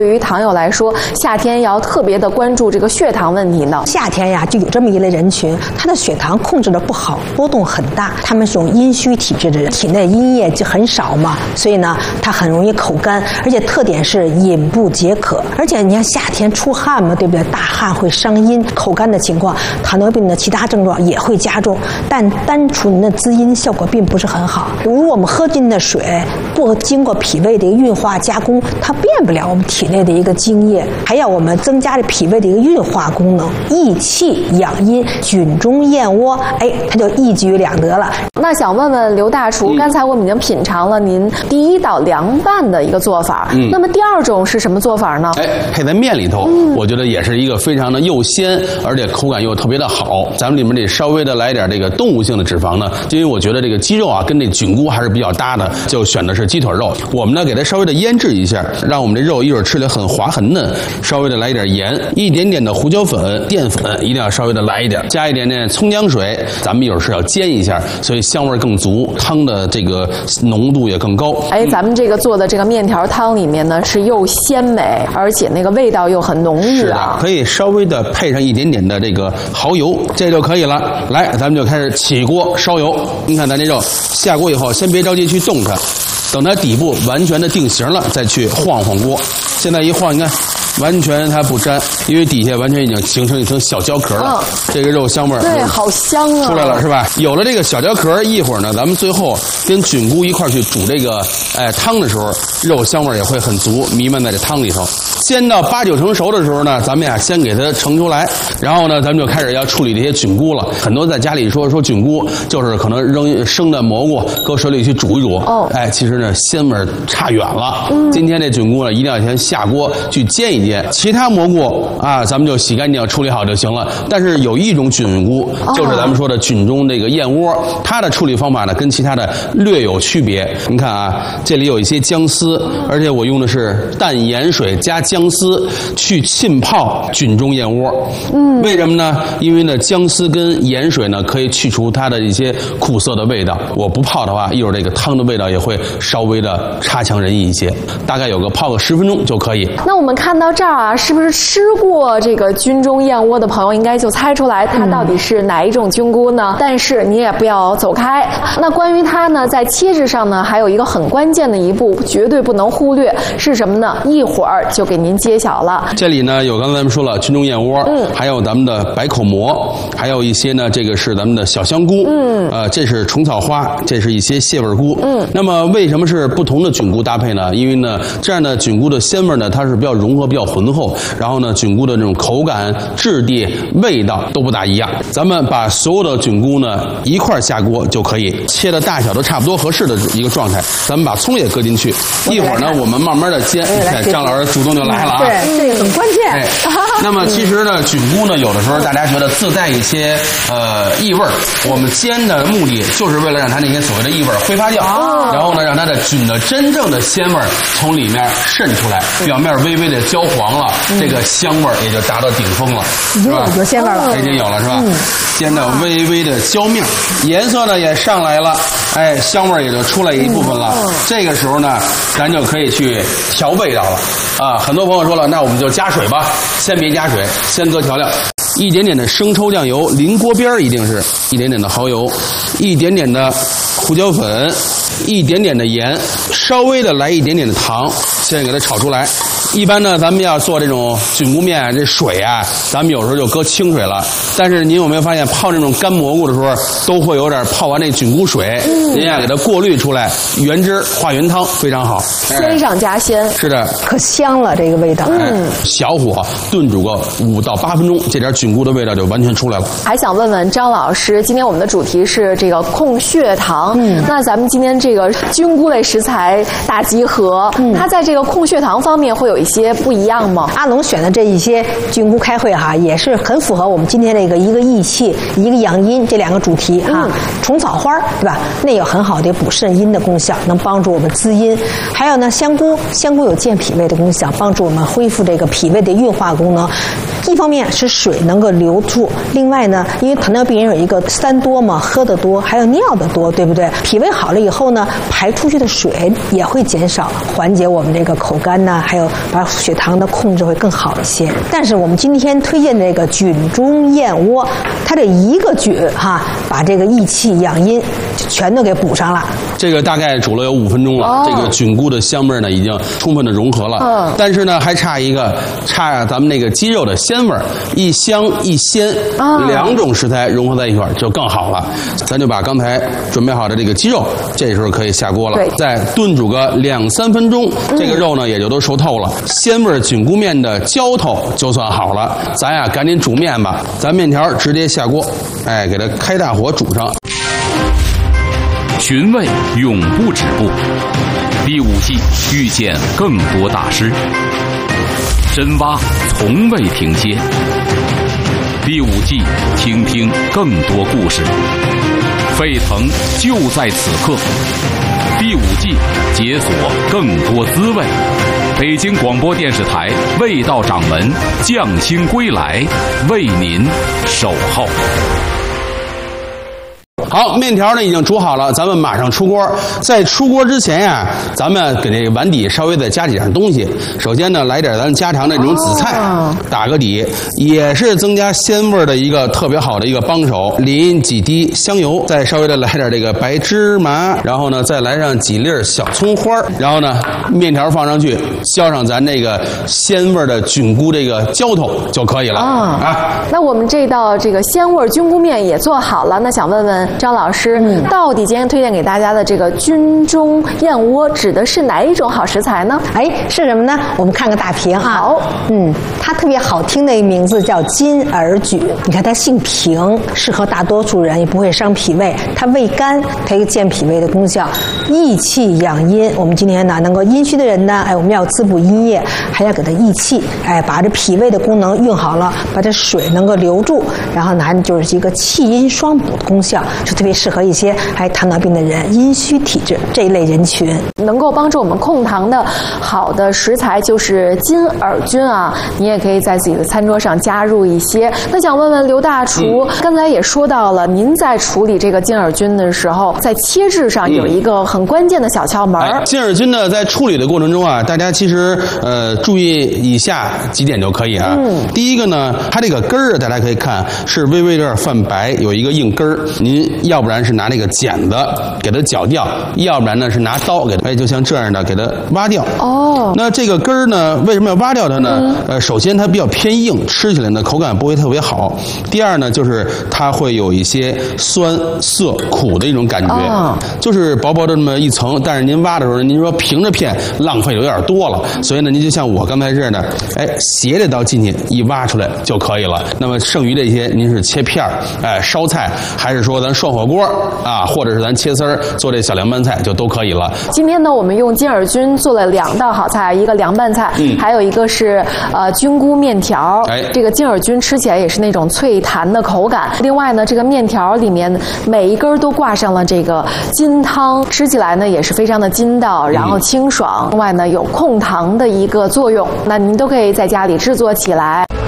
对于糖友来说，夏天要特别的关注这个血糖问题呢。 夏天呀，就有这么一类人群，他的血糖控制的不好，波动很大。他们是种阴虚体质的人，体内阴液就很少嘛，所以呢，他很容易口干，而且特点是饮不解渴。而且你看夏天出汗嘛，对不对？大汗会伤阴，口干的情况，糖尿病的其他症状也会加重，但单纯的滋阴效果并不是很好。如果我们喝进的水不经过脾胃的一个运化加工，它变不了我们体内的一个精液，还要我们增加这脾胃的一个运化功能，益气养阴，菌中燕窝，它就一举两得了。 那想问问刘大厨，刚才我们已经品尝了您第一道凉拌的一个做法，那么第二种是什么做法呢？ 配在面里头，我觉得也是一个非常的又鲜，而且口感又特别的好。咱们里面得稍微的来点这个动物性的脂肪呢，因为我觉得这个鸡肉啊跟这菌菇还是比较搭的，就选的是鸡腿肉。我们呢给它稍微的腌制一下，让我们这肉一会儿吃起来很滑很嫩。稍微的来一点盐，一点点的胡椒粉、淀粉，一定要稍微的来一点，加一点点葱姜水。咱们一会儿是要煎一下，所以香味更足，汤的这个浓度也更高。 咱们这个做的这个面条汤里面呢是又鲜美，而且那个味道又很浓郁啊。 是的，可以稍微的配上一点点的这个蚝油，这就可以了。来，咱们就开始起锅烧油。你看咱这肉下锅以后，先别着急去动它，等它底部完全的定型了，再去晃晃锅。现在一晃，你看。完全它不粘，因为底下完全已经形成一层小焦壳了。这个肉香味儿， 对，好香啊， 出来了是吧？有了这个小焦壳，一会儿呢，咱们最后跟菌菇一块去煮这个汤的时候，肉香味儿也会很足，弥漫在这汤里头。煎到8、9成熟的时候呢，咱们呀先给它盛出来，然后呢，咱们就开始要处理这些菌菇了。很多在家里说菌菇就是可能扔生的蘑菇，搁水里去煮一煮。其实呢鲜味差远了。今天这菌菇呢，一定要先下锅去煎一煎，其他蘑菇啊，咱们就洗干净处理好就行了。但是有一种菌菇，就是咱们说的菌中这个燕窝，它的处理方法呢跟其他的略有区别。你看啊，这里有一些姜丝，而且我用的是淡盐水加姜丝去浸泡菌中燕窝。为什么呢？因为呢姜丝跟盐水呢可以去除它的一些苦涩的味道。我不泡的话，一会儿这个汤的味道也会稍微的差强人意一些。大概有个泡个10分钟就可以。 那我们看到这儿啊，是不是吃过这个菌中燕窝的朋友应该就猜出来它到底是哪一种菌菇呢？但是你也不要走开。那关于它呢，在切制上呢，还有一个很关键的一步，绝对不能忽略，是什么呢？一会儿就给您揭晓了。 这里呢有刚才咱们说了菌中燕窝，还有咱们的百口蘑，还有一些呢这个是咱们的小香菇，这是虫草花，这是一些蟹味菇。那么为什么是不同的菌菇搭配呢？因为呢这样的菌菇的鲜味呢，它是比较融合、比较浑厚，然后呢菌菇的这种口感、质地、味道都不大一样。咱们把所有的菌菇呢一块下锅就可以，切的大小都差不多合适的一个状态。咱们把葱也搁进去，一会儿呢我们慢慢的煎。看张老师主动就来了啊， 对，这个很关键。 那么其实呢，菌菇呢有的时候大家觉得自带一些异味儿，我们煎的目的就是为了让它那些所谓的异味挥发掉，然后呢让它的菌的真正的鲜味从里面渗出来，表面微微的焦黄了，这个香味也就达到顶峰了， 已经有鲜味了， 已经有了是吧？煎到微微的焦面，颜色呢也上来了，香味也就出来一部分了。这个时候呢，咱就可以去调味道了啊！很多朋友说了，那我们就加水吧，先别加水，先搁调料。一点点的生抽酱油，临锅边一定是一点点的蚝油，一点点的胡椒粉，一点点的盐，稍微的来一点点的糖，先给它炒出来。一般呢，咱们要做这种菌菇面，这水啊，咱们有时候就搁清水了。但是您有没有发现，泡这种干蘑菇的时候，都会有点泡完那菌菇水，您要给它过滤出来，原汁化原汤，非常好， 鲜上加鲜。 是的， 可香了这个味道。 小火炖煮个5到8分钟，这点菌菇的味道就完全出来了。 还想问问张老师，今天我们的主题是这个控血糖，那咱们今天这个菌菇类食材大集合，它在这个控血糖方面会有一些不一样吗？ 阿龙选的这一些菌菇开会哈，也是很符合我们今天这个一个益气、一个养阴这2个主题哈。虫草花对吧？那有很好的补肾阴的功效，能帮助我们滋阴。还有呢，香菇有健脾胃的功效，帮助我们恢复这个脾胃的运化功能。 一方面是水能够流出，另外呢，因为糖尿病人有一个3多嘛，喝的多，还有尿的多，对不对？脾胃好了以后呢，排出去的水也会减少，缓解我们这个口干呐，还有把血糖的控制会更好一些。但是我们今天推荐这个菌中燕窝，它这一个菌把这个益气养阴全都给补上了。 这个大概煮了有5分钟了，这个菌菇的香味呢已经充分的融合了。但是呢还差咱们那个鸡肉的鲜味儿，一香一鲜，2种食材融合在一块儿就更好了。咱就把刚才准备好的这个鸡肉，这时候可以下锅了，再炖煮个2-3分钟，这个肉呢也就都熟透了，鲜味菌菇面的浇头就算好了。咱呀赶紧煮面吧，咱面条直接下锅，给它开大火煮上。 寻味永不止步，第5季遇见更多大师，深挖从未停歇。第5季听听更多故事，沸腾就在此刻。第5季解锁更多滋味。北京广播电视台味道掌门匠心归来，为您守候。 好，面条呢已经煮好了，咱们马上出锅。在出锅之前呀，咱们给这个碗底稍微再加几样东西。首先呢，来点咱家常的这种紫菜，打个底，也是增加鲜味的一个特别好的一个帮手。淋几滴香油，再稍微的来点这个白芝麻，然后呢再来上几粒小葱花，然后呢面条放上去，浇上咱这个鲜味的菌菇这个浇头就可以了那我们这道这个鲜味菌菇面也做好了，那想问问张老师，到底今天推荐给大家的这个菌中燕窝指的是哪一种好食材呢？ 是什么呢？我们看个大屏好，它特别好听的一个名字叫金耳菌。你看它性平，适合大多数人，也不会伤脾胃。它味甘，它有健脾胃的功效，益气养阴。我们今天呢，能够阴虚的人呢，我们要滋补阴液，还要给它益气，把这脾胃的功能用好了，把这水能够留住，然后呢，就是一个气阴双补的功效。是特别适合一些糖尿病的人、阴虚体质这一类人群， 能够帮助我们控糖的好的食材就是金耳菌啊。你也可以在自己的餐桌上加入一些。那想问问刘大厨，刚才也说到了，您在处理这个金耳菌的时候，在切制上有一个很关键的小窍门。 金耳菌呢，在处理的过程中啊，大家其实注意以下几点就可以啊。第一个呢，它这个根儿大家可以看是微微有点泛白，有一个硬根儿。您要不然是拿那个剪子给它绞掉，要不然呢是拿刀给它，就像这样的给它挖掉。那这个根儿呢，为什么要挖掉它呢？首先它比较偏硬，吃起来呢口感不会特别好。第二呢，就是它会有一些酸涩苦的一种感觉，就是薄薄的这么一层。但是您挖的时候，您说平着片浪费有点多了，所以呢，您就像我刚才这样的，斜着刀进去一挖出来就可以了。那么剩余这些，您是切片烧菜，还是说咱涮火锅或者是咱切丝儿做这小凉拌菜就都可以了。 今天呢，我们用金耳菌做了2道好菜，一个凉拌菜，还有一个是菌菇面条。这个金耳菌吃起来也是那种脆弹的口感。另外呢，这个面条里面每一根都挂上了这个金汤，吃起来呢也是非常的筋道，然后清爽。另外呢，有控糖的一个作用。那您都可以在家里制作起来。